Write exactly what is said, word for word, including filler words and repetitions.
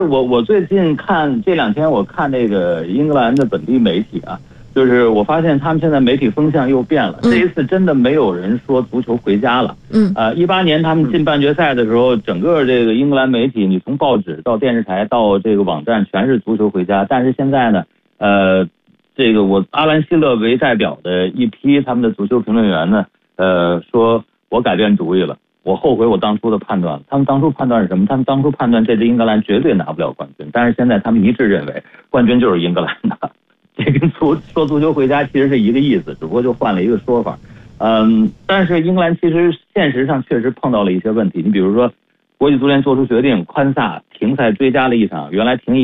我我最近看这两天，我看那个英格兰的本地媒体啊，就是我发现他们现在媒体风向又变了。 嗯、 这一次真的没有人说足球回家了。 嗯， 呃，一八年他们进半决赛的时候，整个这个英格兰媒体，你从报纸到电视台到这个网站，全是足球回家。但是现在呢，呃，这个我阿兰希勒为代表的一批他们的足球评论员呢，呃，说我改变主意了。我后悔我当初的判断了。他们当初判断是什么？他们当初判断这支英格兰绝对拿不了冠军，但是现在他们一致认为冠军就是英格兰的。这跟足说足球回家其实是一个意思，只不过就换了一个说法。嗯，但是英格兰其实现实上确实碰到了一些问题。你比如说，国际足联做出决定，宽萨停赛追加了一场，原来停一